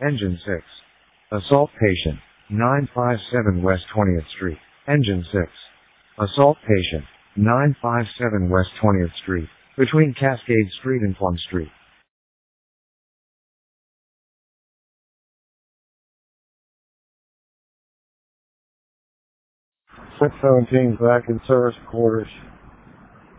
Engine 6. Assault patient. 957 West 20th Street. Engine 6. Assault patient. 957 West 20th Street. Between Cascade Street and Plum Street. Six 17 back in service quarters.